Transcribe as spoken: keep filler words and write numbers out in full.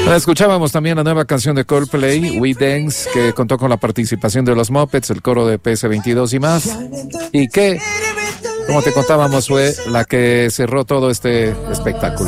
Escuchábamos también la nueva canción de Coldplay, We Dance, que contó con la participación de los Muppets, el coro de P S veintidós y más, y que, como te contábamos, fue la que cerró todo este espectáculo.